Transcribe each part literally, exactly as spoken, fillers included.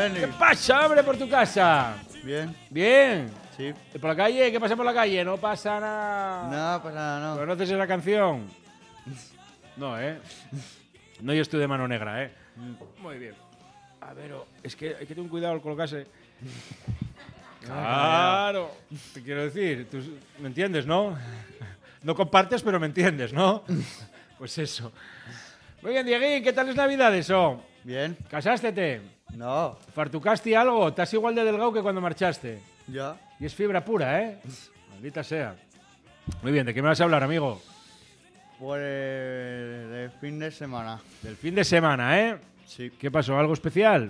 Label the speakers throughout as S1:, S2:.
S1: Denis.
S2: ¿Qué pasa, hombre, por tu casa?
S1: Bien.
S2: Bien.
S1: Sí.
S2: ¿Y por la calle? ¿Qué pasa por la calle? No pasa nada.
S1: No, pues nada, no.
S2: ¿Conoces esa canción? No, ¿eh? No, yo estoy de mano negra, ¿eh? Muy bien. A ver, oh, es que hay que tener cuidado al colocarse. Claro. Te quiero decir, tú me entiendes, ¿no? No compartes, pero me entiendes, ¿no? Pues eso. Muy bien, Dieguín, ¿qué tal es Navidad eso?
S1: Bien.
S2: ¿Casástete?
S1: No.
S2: ¿Fartucaste algo? ¿Estás igual de delgado que cuando marchaste?
S1: Ya.
S2: Y es fibra pura, ¿eh? Maldita sea. Muy bien, ¿de qué me vas a hablar, amigo?
S1: Pues de fin de semana.
S2: Del fin de semana, ¿eh?
S1: Sí.
S2: ¿Qué pasó? ¿Algo especial?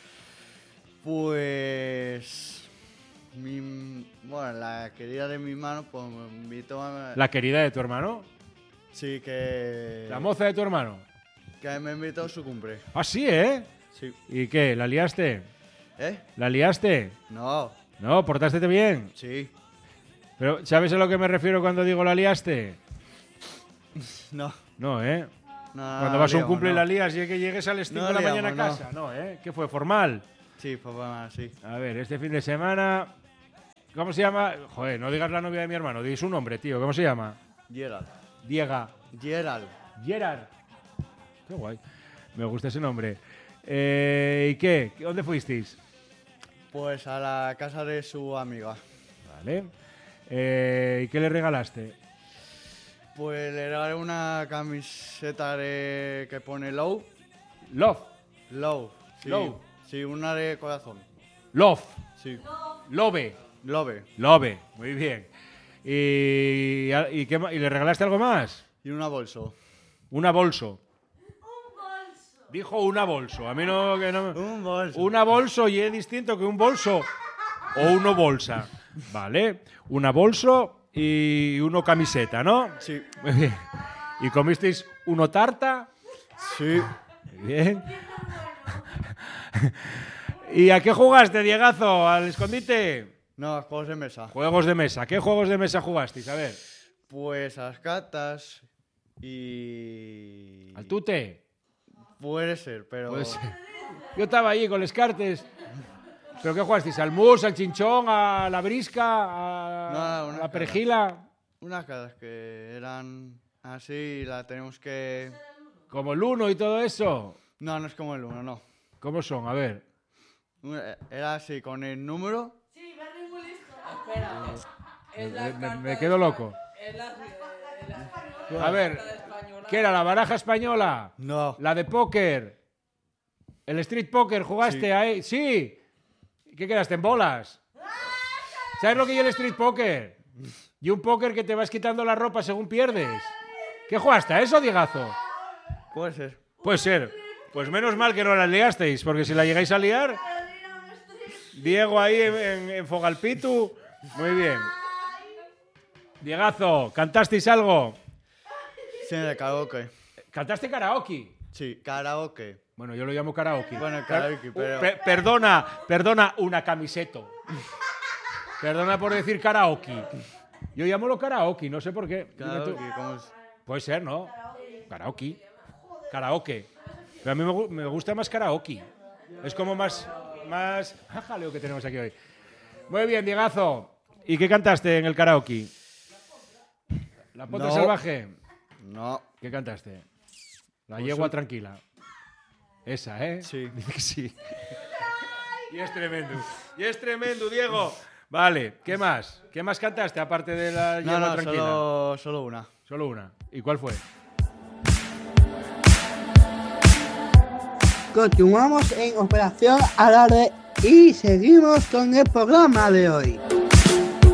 S1: Pues... Mi, bueno, la querida de mi hermano pues me invitó a...
S2: ¿La querida de tu hermano?
S1: Sí, que...
S2: ¿La moza de tu hermano?
S1: Que me invitó a su cumple.
S2: Ah, sí, ¿eh?
S1: Sí.
S2: ¿Y qué? ¿La liaste?
S1: ¿Eh?
S2: ¿La liaste?
S1: No.
S2: No, ¿portaste bien?
S1: Sí.
S2: Pero, ¿sabes a lo que me refiero cuando digo la liaste?
S1: No.
S2: No, ¿eh?
S1: No,
S2: Cuando
S1: no,
S2: vas a un
S1: liamos,
S2: cumple y
S1: no.
S2: la lías y que llegues a las cinco
S1: No
S2: de la
S1: liamos,
S2: mañana a
S1: no.
S2: casa. No, ¿eh? ¿Qué fue? ¿Formal?
S1: Sí, pues bueno, sí.
S2: A ver, este fin de semana... ¿Cómo se llama? Joder, no digas la novia de mi hermano, di su nombre, tío. ¿Cómo se llama?
S1: Gerald.
S2: Diega.
S1: Gerald.
S2: Gerard. Qué guay. Me gusta ese nombre. Eh, ¿Y qué? ¿Dónde fuisteis?
S1: Pues a la casa de su amiga.
S2: Vale. Eh, ¿Y qué le regalaste?
S1: Pues le regalé una camiseta de, que pone Low.
S2: Love.
S1: Low. Sí.
S2: Low.
S1: Sí, una de corazón.
S2: Love.
S1: Sí.
S2: Love.
S1: Love.
S2: Love. Muy bien. ¿Y, y, qué, ma- ¿Y le regalaste algo más?
S1: Y una bolso.
S2: Una bolso. Dijo una bolso. A mí no... Que no
S1: Un bolso.
S2: una bolso y es distinto que un bolso o uno bolsa. Vale. Una bolso y uno camiseta, ¿no?
S1: Sí.
S2: Muy bien. ¿Y comisteis uno tarta?
S1: Sí.
S2: Muy bien. ¿Y a qué jugaste, Diegazo? ¿Al escondite?
S1: No, juegos de mesa.
S2: Juegos de mesa. ¿Qué juegos de mesa jugasteis? A ver.
S1: Pues a las cartas y...
S2: ¿Al tute?
S1: Puede ser, pero...
S2: Puede ser. Yo estaba allí con los cartes. ¿Pero qué jugasteis? ¿Al mus, al chinchón, a la brisca, a,
S1: No,
S2: a
S1: una
S2: la
S1: cara.
S2: perejila?
S1: Unas cartas que eran así y la tenemos que...
S2: Como el uno y todo eso.
S1: No, no es como el uno, no.
S2: ¿Cómo son? A ver.
S1: Una- Era así, con el número...
S3: Sí, Berry muy listo. Espera. Es la
S2: Me- me-
S3: carta
S2: me
S3: de
S2: quedo
S3: Espa-
S2: loco.
S3: Es la, es la-
S2: A ver.
S3: carta de española.
S2: ¿Qué era? ¿La baraja española?
S1: No.
S2: ¿La de póker? ¿El street poker jugaste
S1: Sí.
S2: ahí? ¡Sí! ¿Qué quedaste en bolas? ¿Sabes lo que es el street poker? Y un póker que te vas quitando la ropa según pierdes. ¿Qué jugaste a eso, Diegazo?
S1: Puede ser.
S2: Puede ser. Pues menos mal que no la liasteis, porque si la llegáis a liar... Diego ahí en, en, en Fogalpitu. Muy bien. Diegazo, ¿cantasteis algo?
S1: Sí, de karaoke.
S2: ¿Cantaste karaoke?
S1: Sí, karaoke.
S2: Bueno, yo lo llamo karaoke.
S1: Bueno, karaoke, pero...
S2: Pe- perdona, perdona, una camiseto. Perdona por decir karaoke. Yo llamo lo karaoke, no sé por qué. Dime tú.
S1: Karaoke, ¿cómo es?
S2: Puede ser, ¿no? Karaoke. Karaoke. Pero a mí me, gu- me gusta más karaoke. Es como más... más... ¡Ah, jaleo que tenemos aquí hoy! Muy bien, Diegazo. ¿Y qué cantaste en el karaoke? ¿La potra
S1: No.
S2: salvaje?
S1: No.
S2: ¿Qué cantaste? La
S1: Pues
S2: yegua
S1: un-
S2: tranquila. Esa, ¿eh?
S1: Sí.
S2: Dice que sí. Y es tremendo. Y es tremendo, Diego. Vale, ¿qué más? ¿Qué más cantaste aparte de la
S1: No,
S2: yegua
S1: no,
S2: tranquila?
S1: solo, solo una.
S2: Solo una. ¿Y cuál fue?
S4: Continuamos en Operación Alarde y seguimos con el programa de hoy.